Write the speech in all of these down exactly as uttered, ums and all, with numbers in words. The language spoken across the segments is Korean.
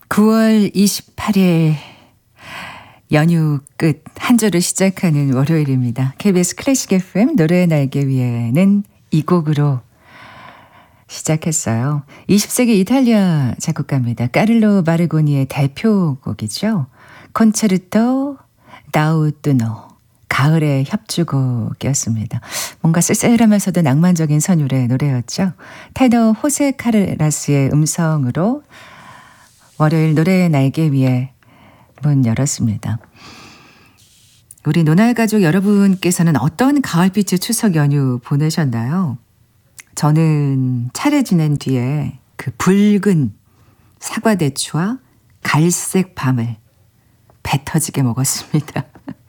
구월 이십팔일 연휴 끝 한 주를 시작하는 월요일입니다. 케이비에스 클래식 에프엠 노래의 날개 위에는 이 곡으로 시작했어요. 이십 세기 이탈리아 작곡가입니다. 까를로 마르고니의 대표곡이죠. 콘체르토 다우뚜노 가을의 협주곡이었습니다. 뭔가 쓸쓸하면서도 낭만적인 선율의 노래였죠. 테너 호세 카르라스의 음성으로 월요일 노래의 날개 위에 문 열었습니다. 우리 노날가족 여러분께서는 어떤 가을빛의 추석 연휴 보내셨나요? 저는 차례 지낸 뒤에 그 붉은 사과대추와 갈색 밤을 배 터지게 먹었습니다.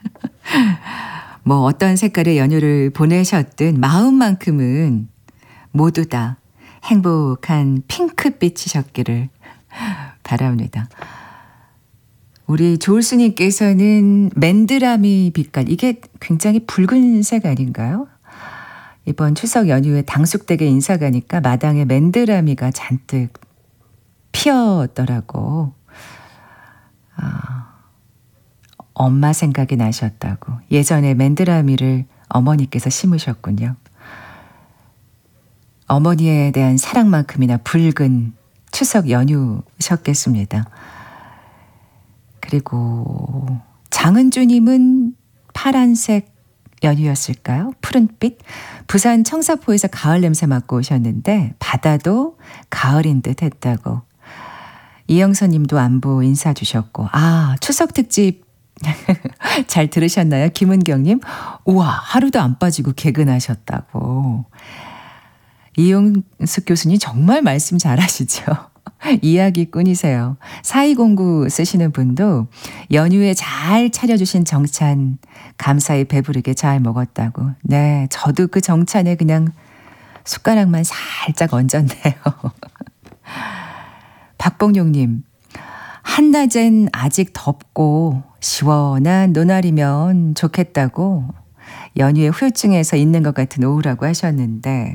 뭐 어떤 색깔의 연휴를 보내셨든 마음만큼은 모두 다 행복한 핑크빛이셨기를 바랍니다. 우리 조울스님께서는 맨드라미 빛깔, 이게 굉장히 붉은색 아닌가요? 이번 추석 연휴에 당숙댁에 인사 가니까 마당에 맨드라미가 잔뜩 피었더라고. 아, 엄마 생각이 나셨다고. 예전에 맨드라미를 어머니께서 심으셨군요. 어머니에 대한 사랑만큼이나 붉은 추석 연휴셨겠습니다. 그리고 장은주님은 파란색 연휴였을까요? 푸른빛? 부산 청사포에서 가을 냄새 맡고 오셨는데 바다도 가을인 듯 했다고. 이영선님도 안부 인사 주셨고, 아, 추석 특집 잘 들으셨나요? 김은경님, 우와, 하루도 안 빠지고 개근하셨다고. 이용숙 교수님 정말 말씀 잘하시죠? 이야기꾼이세요. 사이공구 쓰시는 분도 연휴에 잘 차려주신 정찬 감사히 배부르게 잘 먹었다고. 네, 저도 그 정찬에 그냥 숟가락만 살짝 얹었네요. 박봉용님, 한낮엔 아직 덥고 시원한 노날이면 좋겠다고 연휴에 후유증에서 있는 것 같은 오후라고 하셨는데,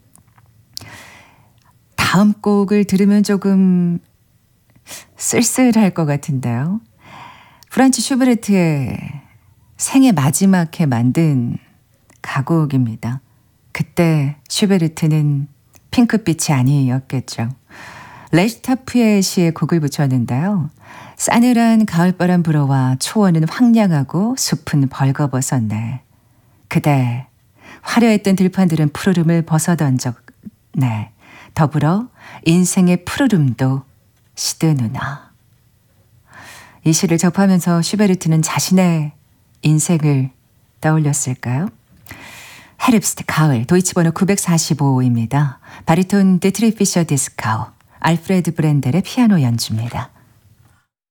다음 곡을 들으면 조금 쓸쓸할 것 같은데요. 프란츠 슈베르트의 생애 마지막 해 만든 가곡입니다. 그때 슈베르트는 핑크빛이 아니었겠죠. 레슈타프의 시에 곡을 붙였는데요. 싸늘한 가을바람 불어와 초원은 황량하고 숲은 벌거벗었네. 그대 화려했던 들판들은 푸르름을 벗어던졌네. 더불어 인생의 푸르름도 시드누나. 이 시를 접하면서 슈베르트는 자신의 인생을 떠올렸을까요? 헤rbst 가을, 도이치 번호 구백사십오입니다. 바리톤 드트리 피셔 디스카우, 알프레드 브렌델의 피아노 연주입니다.